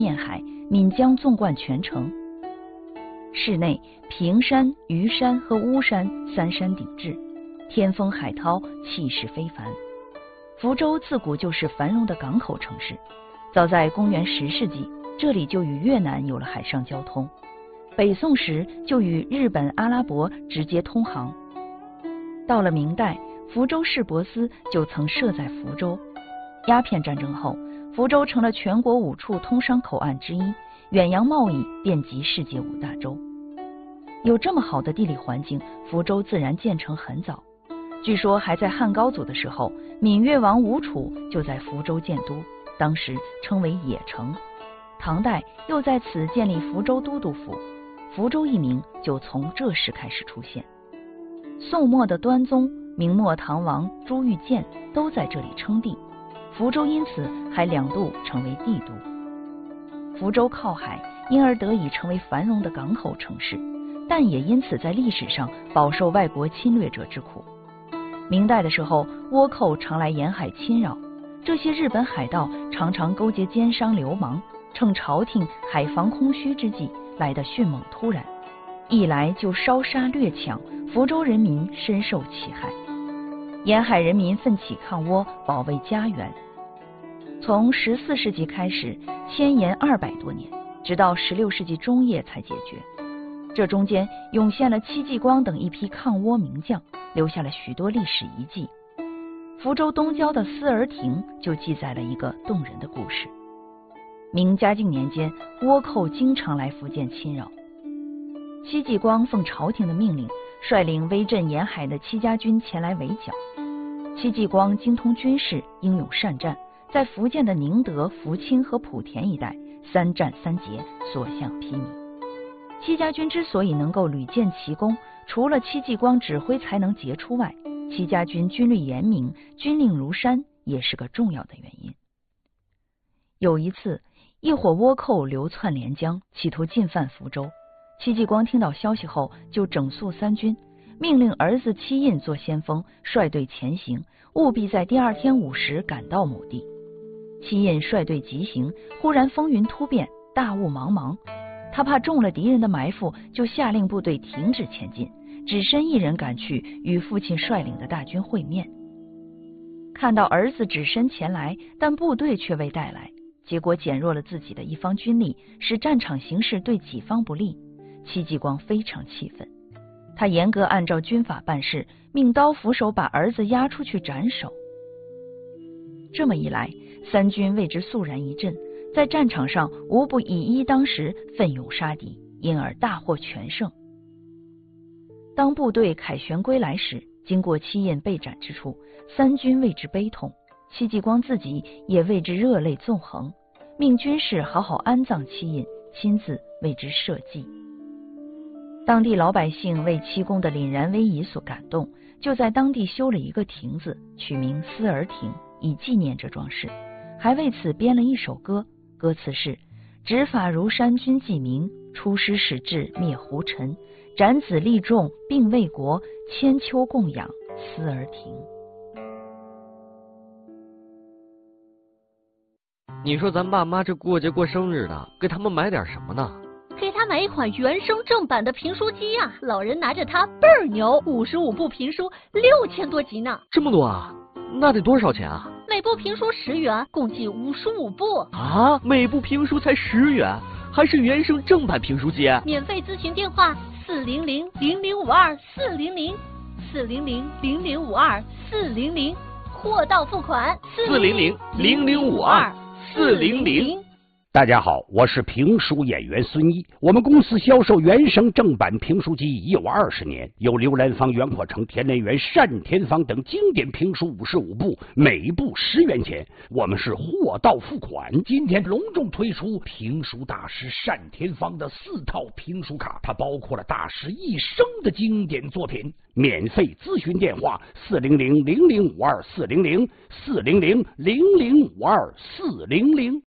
面海，岷江纵贯全城。市内平山、虞山和巫山三山鼎峙，天风海涛，气势非凡。福州自古就是繁荣的港口城市，早在公元10世纪，这里就与越南有了海上交通，北宋时就与日本、阿拉伯直接通航。到了明代，福州市舶司就曾设在福州。鸦片战争后，福州成了全国5处通商口岸之一，远洋贸易遍及世界5大洲。有这么好的地理环境，福州自然建成很早。据说还在汉高祖的时候，闽越王吴楚就在福州建都，当时称为野城。唐代又在此建立福州都督府，福州一名就从这时开始出现。宋末的端宗、明末唐王朱玉建都在这里称帝，福州因此还2度成为帝都。福州靠海，因而得以成为繁荣的港口城市，但也因此在历史上饱受外国侵略者之苦。明代的时候，倭寇常来沿海侵扰，这些日本海盗常常勾结奸商流氓，趁朝廷海防空虚之际来得迅猛突然，一来就烧杀掠抢，福州人民深受其害。沿海人民奋起抗倭，保卫家园。从14世纪开始，迁延200多年，直到16世纪中叶才解决。这中间涌现了戚继光等一批抗倭名将，留下了许多历史遗迹。福州东郊的思儿亭就记载了一个动人的故事。明嘉靖年间，倭寇经常来福建侵扰，戚继光奉朝廷的命令，率领威震沿海的戚家军前来围剿。戚继光精通军事，英勇善战，在福建的宁德、福清和莆田一带3战3捷，所向披靡。戚家军之所以能够屡建奇功，除了戚继光指挥才能杰出外，戚家军军律严明，军令如山，也是个重要的原因。有一次，一伙倭寇流窜连江，企图进犯福州。戚继光听到消息后，就整肃3军，命令儿子戚印做先锋，率队前行，务必在第2天午时赶到某地。戚印率队急行，忽然风云突变，大雾茫茫。他怕中了敌人的埋伏，就下令部队停止前进，只身一人赶去与父亲率领的大军会面。看到儿子只身前来，但部队却未带来，结果减弱了自己的一方军力，使战场形势对己方不利。戚继光非常气愤，他严格按照军法办事，命刀斧手把儿子押出去斩首。这么一来，3军为之肃然一震，在战场上无不以一当十，奋勇杀敌，因而大获全胜。当部队凯旋归来时，经过戚印被斩之处，3军为之悲痛，戚继光自己也为之热泪纵横，命军士好好安葬戚印，亲自为之社稷。当地老百姓为戚公的凛然威仪所感动，就在当地修了一个亭子，取名思儿亭，以纪念这桩事，还为此编了一首歌，歌词是：执法如山君记名，出师使智灭胡尘，斩子立众并为国，千秋供养思儿亭。 你说咱爸妈这过节过生日的，给他们买点什么呢？ 给他买一款原声正版的评书机呀，老人拿着它倍儿牛，55部评书6000多集呢。 这么多啊？那得多少钱啊？ 每部评书10元，共计55部啊！每部评书才10元，还是原声正版评书机？ 免费咨询电话400-0052-400，400-0052-400，货到付款 400-0052-400。 大家好，我是评书演员孙一。我们公司销售原声正版评书机已有20年，有刘兰芳、袁阔成、田连元、单田芳等经典评书55部，每部10元钱。我们是货到付款。今天隆重推出评书大师单田芳的4套评书卡，它包括了大师一生的经典作品。免费咨询电话400-0052-400，400-0052-400。